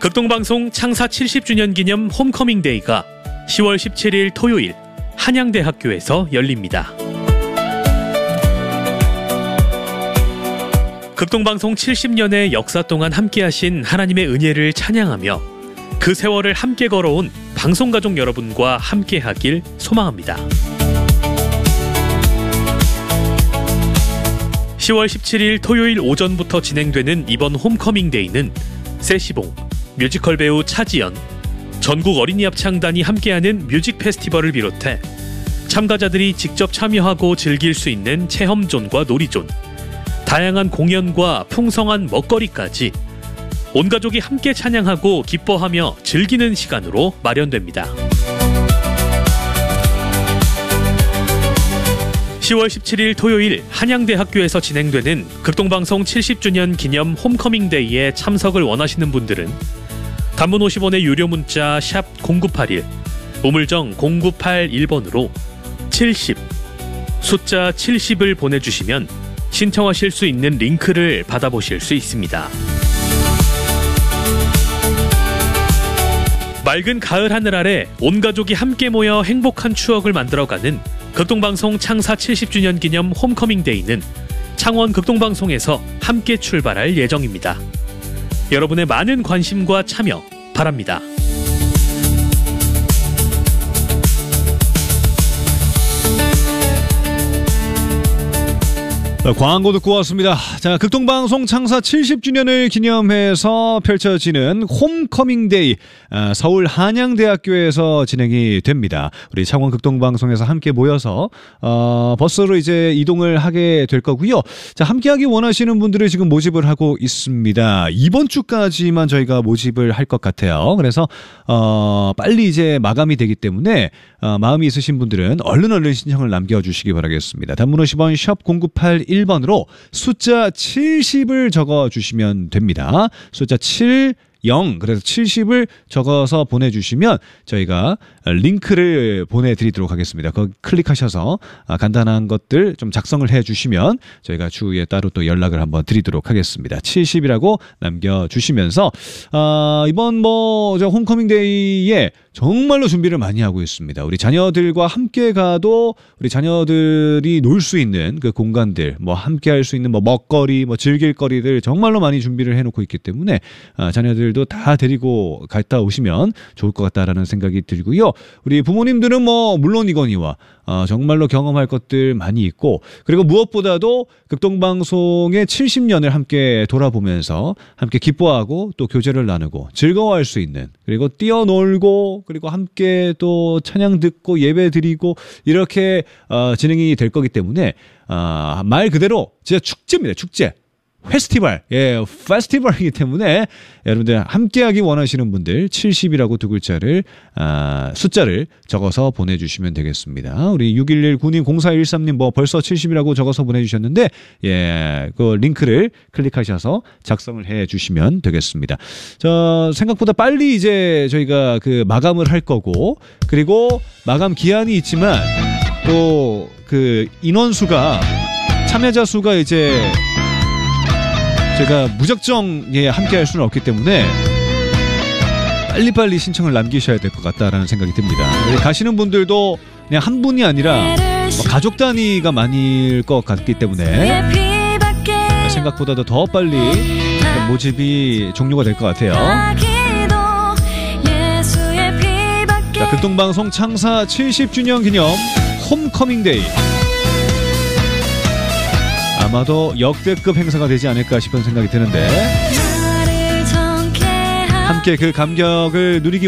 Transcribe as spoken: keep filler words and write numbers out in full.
극동방송 창사 칠십 주년 기념 홈커밍데이가 시월 십칠일 토요일 한양대학교에서 열립니다. 극동방송 칠십 년의 역사 동안 함께하신 하나님의 은혜를 찬양하며 그 세월을 함께 걸어온 방송가족 여러분과 함께하길 소망합니다. 시월 십칠일 토요일 오전부터 진행되는 이번 홈커밍데이는 세시봉, 뮤지컬 배우 차지연, 전국 어린이 합창단이 함께하는 뮤직 페스티벌을 비롯해 참가자들이 직접 참여하고 즐길 수 있는 체험존과 놀이존, 다양한 공연과 풍성한 먹거리까지 온 가족이 함께 찬양하고 기뻐하며 즐기는 시간으로 마련됩니다. 시월 십칠일 토요일 한양대학교에서 진행되는 극동방송 칠십 주년 기념 홈커밍데이에 참석을 원하시는 분들은 단문 오십 원의 유료 문자 샵 공구팔일, 우물정 공구팔일 번으로 칠십, 숫자 칠십을 보내주시면 신청하실 수 있는 링크를 받아보실 수 있습니다. 맑은 가을 하늘 아래 온 가족이 함께 모여 행복한 추억을 만들어가는 극동방송 창사 칠십 주년 기념 홈커밍데이는 창원 극동방송에서 함께 출발할 예정입니다. 여러분의 많은 관심과 참여 바랍니다. 광고 듣고 왔습니다. 자, 극동방송 창사 칠십 주년을 기념해서 펼쳐지는 홈커밍데이, 아, 서울 한양대학교에서 진행이 됩니다. 우리 창원 극동방송에서 함께 모여서 어, 버스로 이제 이동을 하게 될 거고요. 자, 함께하기 원하시는 분들을 지금 모집을 하고 있습니다. 이번 주까지만 저희가 모집을 할 것 같아요. 그래서 어, 빨리 이제 마감이 되기 때문에 어, 마음이 있으신 분들은 얼른 얼른 신청을 남겨주시기 바라겠습니다. 단문 오십 원 샵 공구팔일 번으로 숫자 칠십을 적어주시면 됩니다. 숫자 칠십, 그래서 칠십을 적어서 보내주시면 저희가 링크를 보내드리도록 하겠습니다. 거기 클릭하셔서 간단한 것들 좀 작성을 해주시면 저희가 추후에 따로 또 연락을 한번 드리도록 하겠습니다. 칠십이라고 남겨주시면서 어, 이번 뭐 저 홈커밍데이에 정말로 준비를 많이 하고 있습니다. 우리 자녀들과 함께 가도 우리 자녀들이 놀 수 있는 그 공간들, 뭐 함께 할 수 있는 뭐 먹거리, 뭐 즐길 거리들 정말로 많이 준비를 해놓고 있기 때문에 아, 자녀들도 다 데리고 갔다 오시면 좋을 것 같다라는 생각이 들고요. 우리 부모님들은 뭐 물론이거니와 어, 정말로 경험할 것들 많이 있고, 그리고 무엇보다도 극동방송의 칠십 년을 함께 돌아보면서 함께 기뻐하고 또 교제를 나누고 즐거워할 수 있는, 그리고 뛰어놀고, 그리고 함께 또 찬양 듣고 예배 드리고 이렇게 어, 진행이 될 거기 때문에 어, 말 그대로 진짜 축제입니다. 축제. 페스티벌, 예, 페스티벌이기 때문에 여러분들 함께하기 원하시는 분들 칠십이라고 두 글자를 아, 숫자를 적어서 보내주시면 되겠습니다. 우리 육일일구 님, 공사일삼 님 뭐 벌써 칠십이라고 적어서 보내주셨는데, 예, 그 링크를 클릭하셔서 작성을 해주시면 되겠습니다. 저 생각보다 빨리 이제 저희가 그 마감을 할 거고, 그리고 마감 기한이 있지만 또 그 인원수가, 참여자 수가 이제 제가 무작정 예, 함께 할 수는 없기 때문에 빨리빨리 신청을 남기셔야 될 것 같다라는 생각이 듭니다. 가시는 분들도 그냥 한 분이 아니라 뭐 가족 단위가 많을 것 같기 때문에 생각보다도 더 빨리 모집이 종료가 될 것 같아요. 자, 극동방송 창사 칠십 주년 기념 홈커밍데이, 아마도 역대급 행사가 되지 않을까 싶은 생각이 드는데 함께 그 감격을 누리기